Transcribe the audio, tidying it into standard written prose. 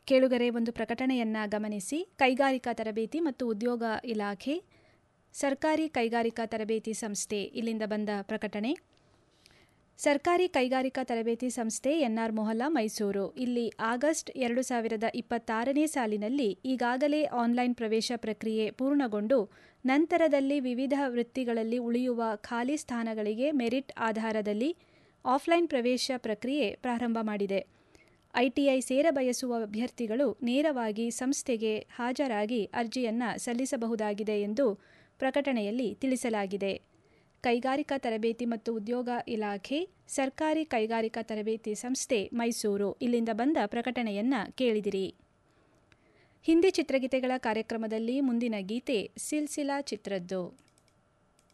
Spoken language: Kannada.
ಕೇಳುಗರೆ ಒಂದು ಪ್ರಕಟಣೆಯನ್ನು ಗಮನಿಸಿ. ಕೈಗಾರಿಕಾ ತರಬೇತಿ ಮತ್ತು ಉದ್ಯೋಗ ಇಲಾಖೆ, ಸರ್ಕಾರಿ ಕೈಗಾರಿಕಾ ತರಬೇತಿ ಸಂಸ್ಥೆ ಇಲ್ಲಿಂದ ಬಂದ ಪ್ರಕಟಣೆ. ಸರ್ಕಾರಿ ಕೈಗಾರಿಕಾ ತರಬೇತಿ ಸಂಸ್ಥೆ ಎನ್ಆರ್ ಮೊಹಲ್ಲಾ, ಮೈಸೂರು. ಇಲ್ಲಿ ಆಗಸ್ಟ್ 2026ನೇ ಸಾಲಿನಲ್ಲಿ ಈಗಾಗಲೇ ಆನ್ಲೈನ್ ಪ್ರವೇಶ ಪ್ರಕ್ರಿಯೆ ಪೂರ್ಣಗೊಂಡು ನಂತರದಲ್ಲಿ ವಿವಿಧ ವೃತ್ತಿಗಳಲ್ಲಿ ಉಳಿಯುವ ಖಾಲಿ ಸ್ಥಾನಗಳಿಗೆ ಮೆರಿಟ್ ಆಧಾರದಲ್ಲಿ ಆಫ್ಲೈನ್ ಪ್ರವೇಶ ಪ್ರಕ್ರಿಯೆ ಪ್ರಾರಂಭ ಮಾಡಿದೆ. ಐಟಿಐ ಸೇರಬಯಸುವ ಅಭ್ಯರ್ಥಿಗಳು ನೇರವಾಗಿ ಸಂಸ್ಥೆಗೆ ಹಾಜರಾಗಿ ಅರ್ಜಿಯನ್ನು ಸಲ್ಲಿಸಬಹುದಾಗಿದೆ ಎಂದು ಪ್ರಕಟಣೆಯಲ್ಲಿ ತಿಳಿಸಲಾಗಿದೆ. ಕೈಗಾರಿಕಾ ತರಬೇತಿ ಮತ್ತು ಉದ್ಯೋಗ ಇಲಾಖೆ, ಸರ್ಕಾರಿ ಕೈಗಾರಿಕಾ ತರಬೇತಿ ಸಂಸ್ಥೆ, ಮೈಸೂರು ಇಲ್ಲಿಂದ ಬಂದ ಪ್ರಕಟಣೆಯನ್ನು ಕೇಳಿದಿರಿ. ಹಿಂದಿ ಚಿತ್ರಗೀತೆಗಳ ಕಾರ್ಯಕ್ರಮದಲ್ಲಿ ಮುಂದಿನ ಗೀತೆ ಸಿಲ್ಸಿಲಾ ಚಿತ್ರದ್ದು.